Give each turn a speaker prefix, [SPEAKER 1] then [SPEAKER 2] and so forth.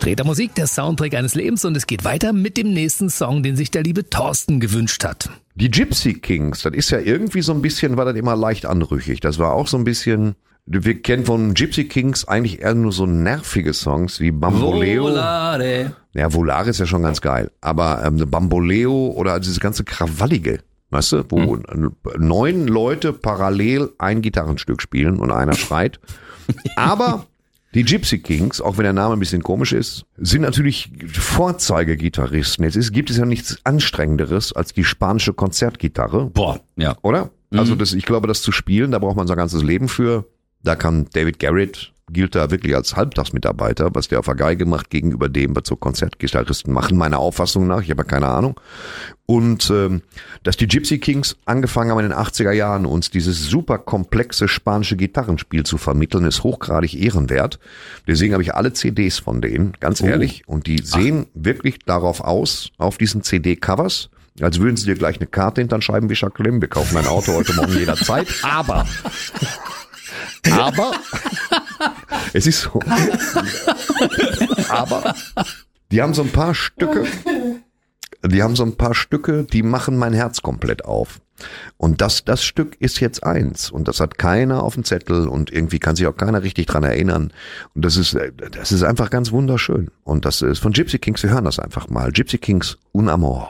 [SPEAKER 1] Sträter Musik, der Soundtrack eines Lebens, und es geht weiter mit dem nächsten Song, den sich der liebe Thorsten gewünscht hat.
[SPEAKER 2] Die Gypsy Kings, das ist ja irgendwie so ein bisschen, war das immer leicht anrüchig. Das war auch so ein bisschen, wir kennen von Gypsy Kings eigentlich eher nur so nervige Songs wie Bamboleo.
[SPEAKER 1] Volare.
[SPEAKER 2] Ja, Volare ist ja schon ganz geil. Aber Bamboleo oder dieses ganze Krawallige, weißt du, wo 9 Leute parallel ein Gitarrenstück spielen und einer schreit. Aber die Gypsy Kings, auch wenn der Name ein bisschen komisch ist, sind natürlich Vorzeigegitarristen. Gibt es ja nichts Anstrengenderes als die spanische Konzertgitarre.
[SPEAKER 1] Boah, ja.
[SPEAKER 2] Oder? Also ich glaube, das zu spielen, da braucht man sein ganzes Leben für. Da kann David Garrett, gilt da wirklich als Halbtagsmitarbeiter, was der auf der Geige macht gegenüber dem, was so Konzertgitarristen machen, meiner Auffassung nach. Ich habe ja keine Ahnung. Und dass die Gypsy Kings angefangen haben in den 80er Jahren, uns dieses super komplexe spanische Gitarrenspiel zu vermitteln, ist hochgradig ehrenwert. Deswegen habe ich alle CDs von denen, ganz ehrlich. Und die sehen wirklich darauf aus, auf diesen CD-Covers, als würden sie dir gleich eine Karte hinter den Scheibenwischer klemmen. Wir kaufen ein Auto heute Morgen jederzeit. Aber es ist so. Aber die haben so ein paar Stücke, die machen mein Herz komplett auf. Und das Stück ist jetzt eins. Und das hat keiner auf dem Zettel und irgendwie kann sich auch keiner richtig dran erinnern. Und das ist einfach ganz wunderschön. Und das ist von Gypsy Kings, wir hören das einfach mal. Gypsy Kings, Un Amor.